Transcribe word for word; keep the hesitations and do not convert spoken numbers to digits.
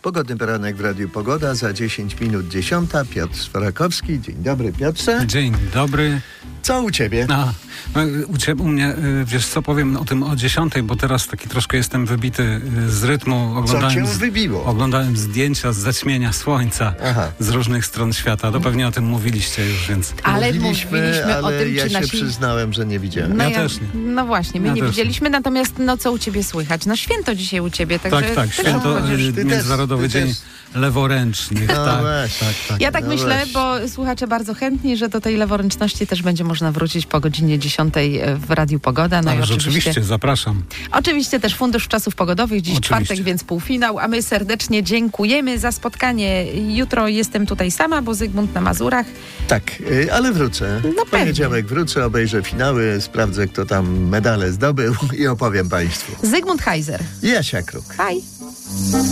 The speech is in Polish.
Pogodny poranek w Radiu Pogoda, za dziesięć minut dziesiąta. Piotr Swarakowski. Dzień dobry, Piotrze. Dzień dobry. Co u ciebie? A, u, ciebie, u mnie, wiesz co, powiem o tym o dziesiątej, bo teraz taki troszkę jestem wybity z rytmu. Oglądałem, co cię wybiło? Oglądałem zdjęcia z zaćmienia słońca. Aha. Z różnych stron świata. To pewnie o tym mówiliście już, więc... Ale mówiliśmy, mówiliśmy ale o tym, ja czy się nasi... przyznałem, że nie widziałem. No ja, ja też nie. No właśnie, my ja nie też widzieliśmy, nie. Natomiast no co u ciebie słychać? No święto dzisiaj u ciebie, także... Tak, tak, święto, ty Międzynarodowy też, ty Dzień też. Leworęcznych. No tak, właśnie. tak, tak. Ja tak no myślę, właśnie. bo słuchacze bardzo chętni, że do tej leworęczności też będzie można wrócić po godzinie dziesiątej w Radiu Pogoda. No Ale i rzeczywiście, oczywiście, zapraszam. oczywiście też Fundusz Czasów Pogodowych, dziś Oczywiście. czwartek, więc półfinał, a my serdecznie dziękujemy za spotkanie. Jutro jestem tutaj sama, bo Zygmunt na Mazurach. Tak, y, ale wrócę. No w poniedziałek wrócę, obejrzę finały, sprawdzę, kto tam medale zdobył i opowiem państwu. Zygmunt Heiser. Jasia Kruk. Hej.